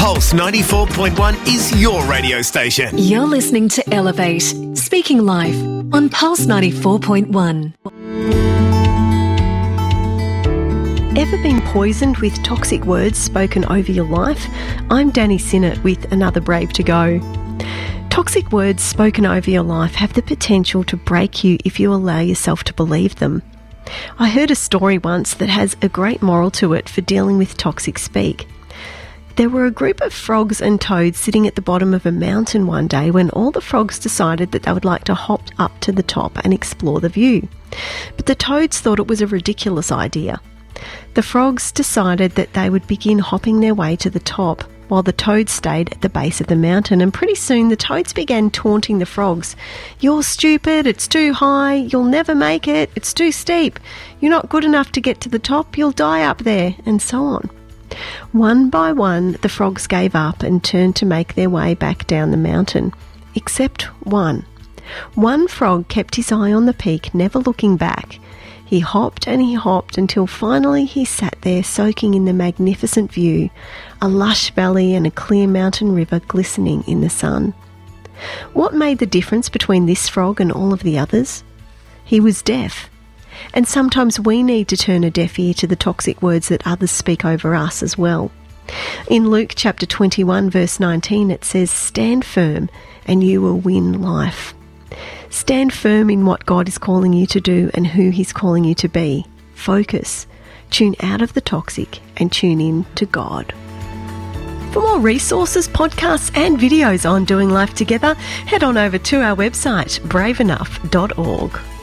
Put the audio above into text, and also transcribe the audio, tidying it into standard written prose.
Pulse 94.1 is your radio station. You're listening to Elevate, speaking life on Pulse 94.1. Ever been poisoned with toxic words spoken over your life? I'm Danny Sinnott with another Brave to Go. Toxic words spoken over your life have the potential to break you if you allow yourself to believe them. I heard a story once that has a great moral to it for dealing with toxic speak. There were a group of frogs and toads sitting at the bottom of a mountain one day when all the frogs decided that they would like to hop up to the top and explore the view. But the toads thought it was a ridiculous idea. The frogs decided that they would begin hopping their way to the top, while the toads stayed at the base of the mountain, and pretty soon the toads began taunting the frogs. "You're stupid, it's too high, you'll never make it, it's too steep, you're not good enough to get to the top, you'll die up there," and so on. One by one, the frogs gave up and turned to make their way back down the mountain, except one. One frog kept his eye on the peak, never looking back. He hopped and he hopped until finally he sat there soaking in the magnificent view, a lush valley and a clear mountain river glistening in the sun. What made the difference between this frog and all of the others? He was deaf. And sometimes we need to turn a deaf ear to the toxic words that others speak over us as well. In Luke chapter 21 verse 19 it says, "Stand firm and you will win life." Stand firm in what God is calling you to do and who He's calling you to be. Focus. Tune out of the toxic and tune in to God. For more resources, podcasts and videos on doing life together, head on over to our website, braveenough.org.